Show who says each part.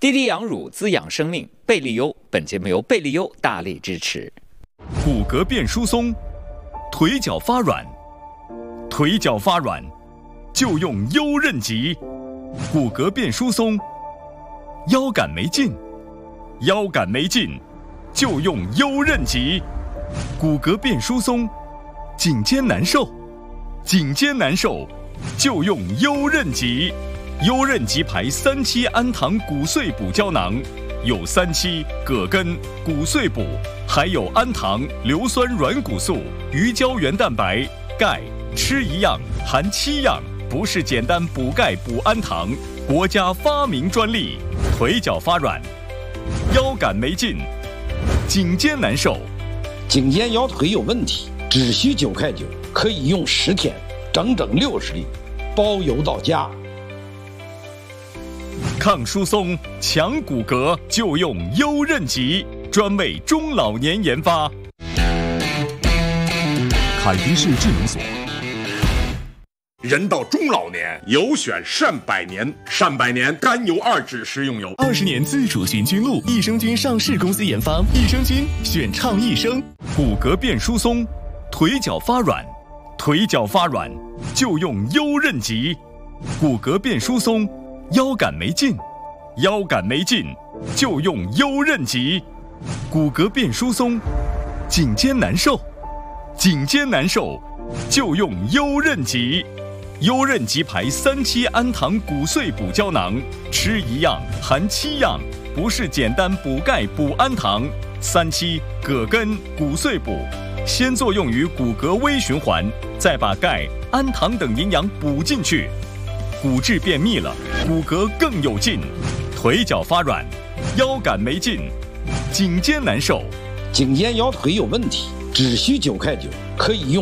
Speaker 1: 滴滴养乳滋养生命，贝利优。本节目由贝利优大力支持。
Speaker 2: 骨骼变疏松，腿脚发软，腿脚发软就用优韧极。骨骼变疏松，腰杆没劲，腰杆没劲就用优韧极。骨骼变疏松，颈肩难受，颈肩难受就用优韧极。优韧极牌3期氨糖骨碎补胶囊，有3期葛根、骨碎补，还有氨糖、硫酸软骨素、鱼胶原蛋白、钙，吃一样含7样，不是简单补钙补氨糖，国家发明专利。腿脚发软，腰杆没劲，颈肩难受，
Speaker 3: 颈肩腰腿有问题，只需9块9，可以用10天，整整60粒，包邮到家。
Speaker 2: 抗疏松、强骨骼就用优韧极，专为中老年研发。
Speaker 4: 凯迪士智能锁。
Speaker 5: 人到中老年，有选善百年，善百年甘油2酯食用油
Speaker 4: ，20年自主寻菌露，益生菌上市公司研发，益生菌选倡益生。
Speaker 2: 骨骼变疏松，腿脚发软，腿脚发软就用优韧极。骨骼变疏松，腰杆没劲，腰杆没劲就用优韧极。骨骼变疏松，颈肩难受，颈肩难受就用优韧极。优韧极牌3期氨糖骨碎补胶囊，吃一样含7样，不是简单补钙补氨糖。3期葛根、骨碎补，先作用于骨骼微循环，再把钙、氨糖等营养补进去，骨质变密了，骨骼更有劲。腿脚发软，腰杆没劲，颈肩难受，
Speaker 3: 颈肩腰腿有问题，只需9块9，可以用